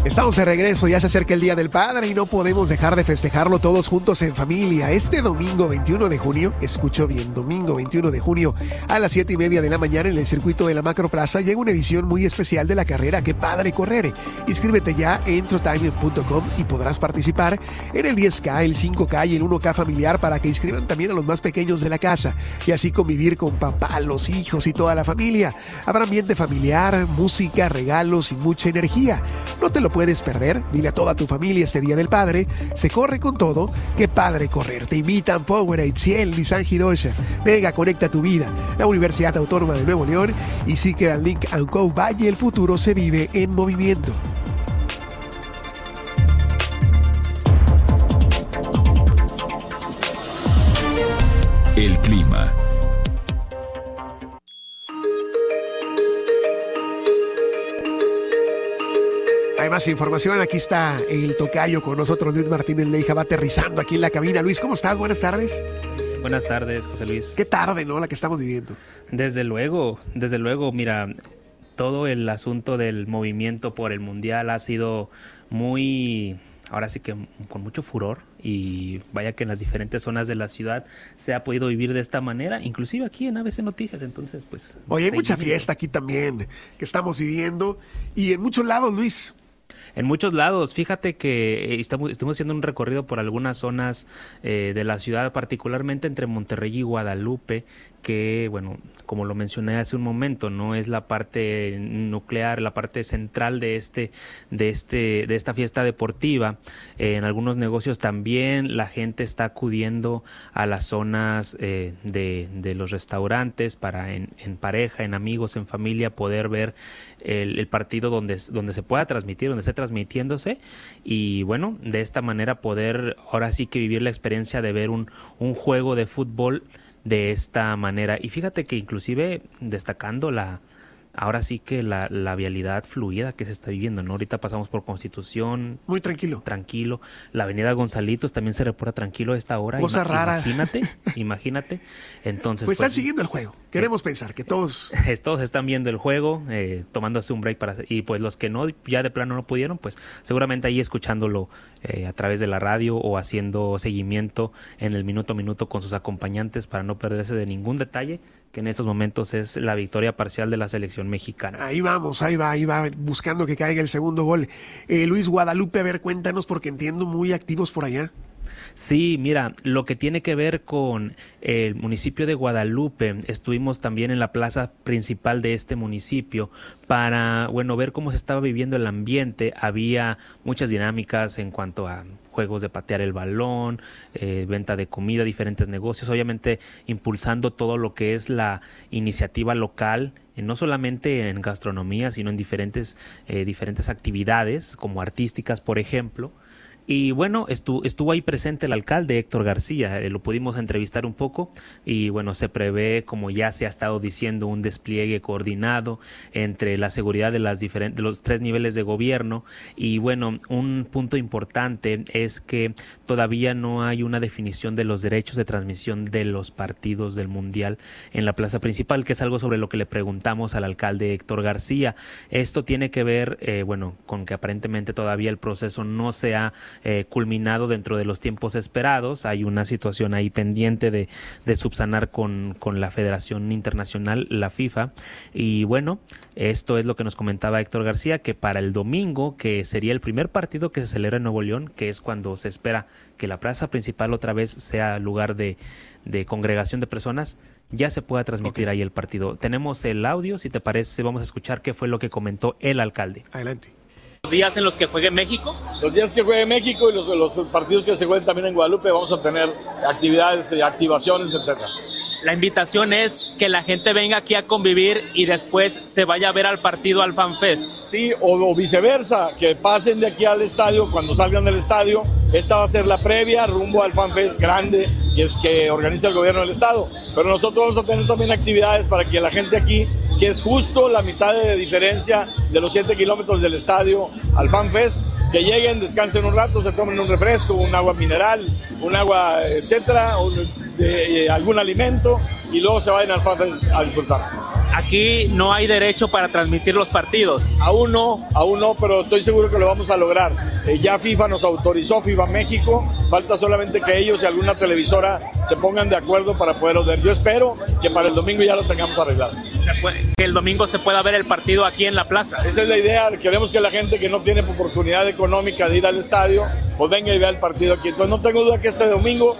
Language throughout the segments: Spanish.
Estamos de regreso, ya se acerca el Día del Padre y no podemos dejar de festejarlo todos juntos en familia. Este domingo 21 de junio, escucho bien, domingo 21 de junio a las 7:30 de la mañana en el circuito de la Macroplaza llega una edición muy especial de la carrera Qué Padre Correr. Inscríbete ya en trotime.com y podrás participar en el 10K, el 5K y el 1K familiar para que inscriban también a los más pequeños de la casa y así convivir con papá, los hijos y toda la familia. Habrá ambiente familiar, música, regalos y mucha energía. No te lo puedes perder, dile a toda tu familia este Día del Padre, se corre con todo, Qué Padre Correr. Te invitan Powerade, Ciel, Nissan Hidosha, Mega Conecta tu Vida, la Universidad Autónoma de Nuevo León y Seeker & Link & Co. Valle, el futuro se vive en movimiento. El clima. Hay más información, aquí está el tocayo con nosotros, Luis Martínez Leija, va aterrizando aquí en la cabina. Luis, ¿cómo estás? Buenas tardes. Buenas tardes, José Luis. Qué tarde, ¿no? La que estamos viviendo. Desde luego, mira, todo el asunto del movimiento por el Mundial ha sido muy, ahora sí que con mucho furor, y vaya que en las diferentes zonas de la ciudad se ha podido vivir de esta manera, inclusive aquí en ABC Noticias, entonces pues... Oye, hay mucha fiesta aquí también que estamos viviendo y en muchos lados, Luis. En muchos lados, fíjate que estamos haciendo un recorrido por algunas zonas de la ciudad, particularmente entre Monterrey y Guadalupe, que, bueno, como lo mencioné hace un momento, no es la parte nuclear, la parte central de esta fiesta deportiva. En algunos negocios también la gente está acudiendo a las zonas de los restaurantes para en pareja, en amigos, en familia, poder ver el partido donde se pueda transmitir, donde esté transmitiéndose, y bueno, de esta manera poder ahora sí que vivir la experiencia de ver un juego de fútbol de esta manera. Y fíjate que inclusive destacando ahora sí que la vialidad fluida que se está viviendo, ¿no? Ahorita pasamos por Constitución. Muy tranquilo. Tranquilo. La avenida Gonzalitos también se reporta tranquilo a esta hora. Cosa rara. Imagínate. Entonces, pues están siguiendo el juego. Queremos pensar que todos están viendo el juego, tomándose un break y pues los que no, ya de plano no pudieron, pues seguramente ahí escuchándolo a través de la radio o haciendo seguimiento en el minuto a minuto con sus acompañantes para no perderse de ningún detalle, que en estos momentos es la victoria parcial de la selección mexicana. Ahí va, buscando que caiga el segundo gol. Luis, Guadalupe, a ver, cuéntanos, porque entiendo muy activos por allá. Sí, mira, lo que tiene que ver con el municipio de Guadalupe, estuvimos también en la plaza principal de este municipio para, bueno, ver cómo se estaba viviendo el ambiente. Había muchas dinámicas en cuanto a juegos de patear el balón, venta de comida, diferentes negocios, obviamente impulsando todo lo que es la iniciativa local, no solamente en gastronomía, sino en diferentes actividades como artísticas, por ejemplo. Y bueno, estuvo ahí presente el alcalde Héctor García, lo pudimos entrevistar un poco y bueno, se prevé, como ya se ha estado diciendo, un despliegue coordinado entre la seguridad de los tres niveles de gobierno. Y bueno, un punto importante es que todavía no hay una definición de los derechos de transmisión de los partidos del Mundial en la plaza principal, que es algo sobre lo que le preguntamos al alcalde Héctor García. Esto tiene que ver, con que aparentemente todavía el proceso no se ha culminado dentro de los tiempos esperados. Hay una situación ahí pendiente de subsanar con la Federación Internacional, la FIFA, y bueno, esto es lo que nos comentaba Héctor García, que para el domingo, que sería el primer partido que se celebra en Nuevo León, que es cuando se espera que la plaza principal otra vez sea lugar de congregación de personas, ya se pueda transmitir ahí el partido. Tenemos el audio, si te parece, vamos a escuchar qué fue lo que comentó el alcalde. Adelante. ¿Los días en los que juegue México? Los días que juegue México y los partidos que se jueguen también en Guadalupe, vamos a tener actividades, activaciones, etcétera. La invitación es que la gente venga aquí a convivir y después se vaya a ver al partido al FanFest. Sí, o viceversa, que pasen de aquí al estadio, cuando salgan del estadio. Esta va a ser la previa rumbo al FanFest grande que organiza el gobierno del estado. Pero nosotros vamos a tener también actividades para que la gente aquí, que es justo la mitad de diferencia de los 7 kilómetros del estadio al FanFest, que lleguen, descansen un rato, se tomen un refresco, un agua mineral, un agua, etcétera, algún alimento, y luego se vayan al FanFest a disfrutar. aquí no hay derecho para transmitir los partidos. Aún no, pero estoy seguro que lo vamos a lograr. Ya FIFA nos autorizó, FIFA México, falta solamente que ellos y alguna televisora se pongan de acuerdo para poderlo ver. Yo espero que para el domingo ya lo tengamos arreglado. Que el domingo se pueda ver el partido aquí en la plaza. Esa es la idea, queremos que la gente que no tiene oportunidad económica de ir al estadio, pues venga y vea el partido aquí. Entonces no tengo duda que este domingo...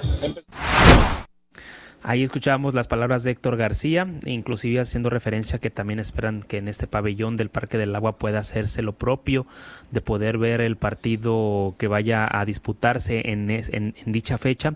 Ahí escuchábamos las palabras de Héctor García, inclusive haciendo referencia que también esperan que en este pabellón del Parque del Agua pueda hacerse lo propio, de poder ver el partido que vaya a disputarse en dicha fecha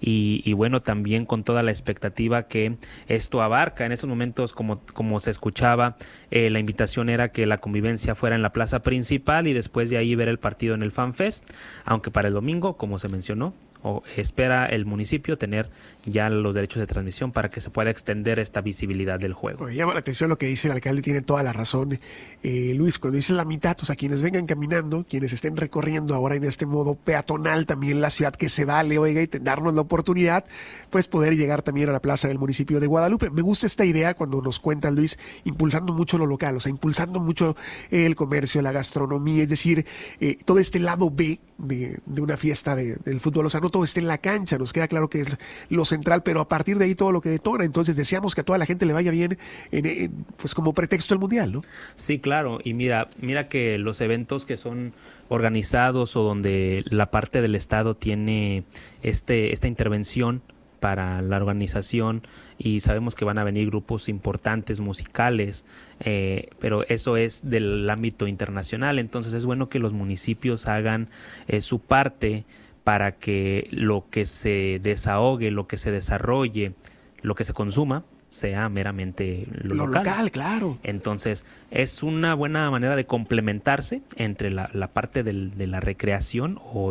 y bueno, también con toda la expectativa que esto abarca. En estos momentos, como se escuchaba, la invitación era que la convivencia fuera en la plaza principal y después de ahí ver el partido en el FanFest, aunque para el domingo, como se mencionó, espera el municipio tener ya los derechos de transmisión para que se pueda extender esta visibilidad del juego. Llama la atención lo que dice el alcalde, tiene toda la razón. Luis, cuando dice la mitad, o sea, quienes vengan caminando, quienes estén recorriendo ahora en este modo peatonal también la ciudad, que se vale, oiga, y darnos la oportunidad, pues poder llegar también a la plaza del municipio de Guadalupe. Me gusta esta idea cuando nos cuenta Luis, impulsando mucho lo local, o sea, impulsando mucho el comercio, la gastronomía, es decir, todo este lado B de una fiesta del fútbol, o sea, no todo está en la cancha, nos queda claro que es lo central, pero a partir de ahí todo lo que detona. Entonces deseamos que a toda la gente le vaya bien pues como pretexto el Mundial, ¿no? Sí, claro, y mira que los eventos que son organizados o donde la parte del Estado tiene esta intervención para la organización, y sabemos que van a venir grupos importantes musicales, pero eso es del ámbito internacional. Entonces es bueno que los municipios hagan su parte para que lo que se desahogue, lo que se desarrolle, lo que se consuma, sea meramente lo local, claro. Entonces, es una buena manera de complementarse entre la parte de la recreación o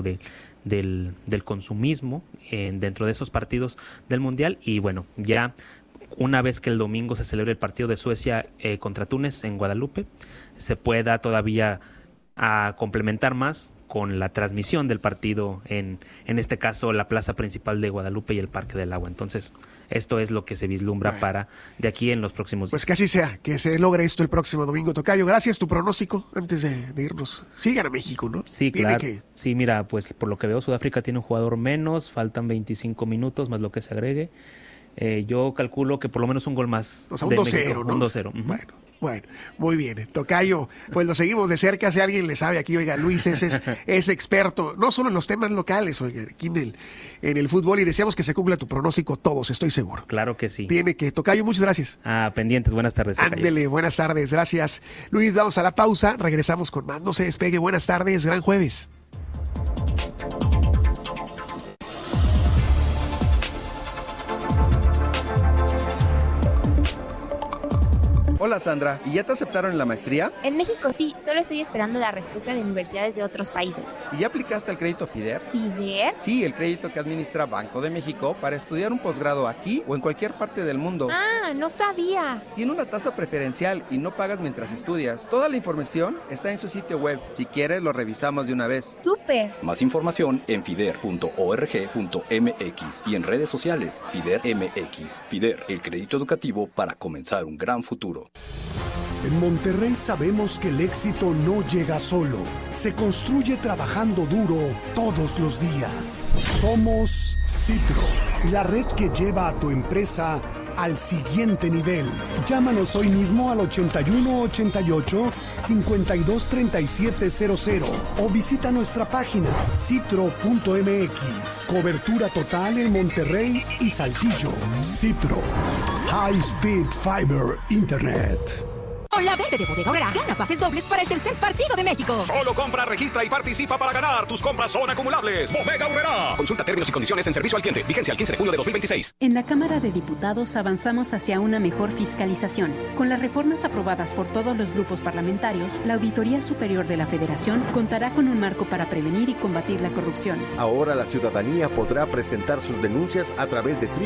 del consumismo dentro de esos partidos del Mundial. Y bueno, ya una vez que el domingo se celebre el partido de Suecia contra Túnez en Guadalupe, se pueda todavía complementar más con la transmisión del partido en este caso la plaza principal de Guadalupe y el Parque del Agua. Entonces, esto es lo que se vislumbra para de aquí en los próximos días. Pues que así sea, que se logre esto el próximo domingo. Tocayo, gracias. Tu pronóstico antes de irnos. Sigan a México, ¿no? Sí, claro. Sí, mira, pues por lo que veo, Sudáfrica tiene un jugador menos, faltan 25 minutos más lo que se agregue. Yo calculo que por lo menos un gol más. O sea, un 2-0, ¿no? Un 2-0. Uh-huh. Bueno, muy bien. Tocayo, pues lo seguimos de cerca. Si alguien le sabe aquí, oiga, Luis es experto, no solo en los temas locales, oiga, aquí en el fútbol, y deseamos que se cumpla tu pronóstico todos, estoy seguro. Claro que sí. Tiene que. Tocayo, muchas gracias. Pendientes, buenas tardes. Ándele, buenas tardes, gracias. Luis, vamos a la pausa, regresamos con más. No se despegue, buenas tardes, gran jueves. Hola Sandra, ¿y ya te aceptaron en la maestría? En México sí, solo estoy esperando la respuesta de universidades de otros países. ¿Y ya aplicaste al crédito FIDER? ¿FIDER? Sí, el crédito que administra Banco de México para estudiar un posgrado aquí o en cualquier parte del mundo. Ah, no sabía. Tiene una tasa preferencial y no pagas mientras estudias. Toda la información está en su sitio web. Si quieres, lo revisamos de una vez. ¡Súper! Más información en fider.org.mx y en redes sociales FIDER MX. FIDER, el crédito educativo para comenzar un gran futuro. En Monterrey sabemos que el éxito no llega solo, se construye trabajando duro todos los días. Somos Citro, la red que lleva a tu empresa al siguiente nivel. Llámanos hoy mismo al 8188-523700 o visita nuestra página citro.mx. Cobertura total en Monterrey y Saltillo. Citro, High Speed Fiber Internet. Con la venta de Bodega Aurrerá, gana pases dobles para el tercer partido de México. Solo compra, registra y participa para ganar. Tus compras son acumulables. Bodega Aurrerá. Consulta términos y condiciones en servicio al cliente. Vigencia el 15 de junio de 2026. En la Cámara de Diputados avanzamos hacia una mejor fiscalización. Con las reformas aprobadas por todos los grupos parlamentarios, la Auditoría Superior de la Federación contará con un marco para prevenir y combatir la corrupción. Ahora la ciudadanía podrá presentar sus denuncias a través de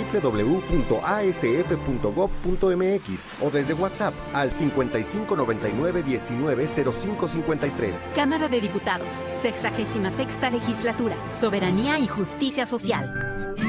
www.asf.gov.mx o desde WhatsApp al 5599-190553. Cámara de Diputados, 66ª Legislatura, Soberanía y Justicia Social.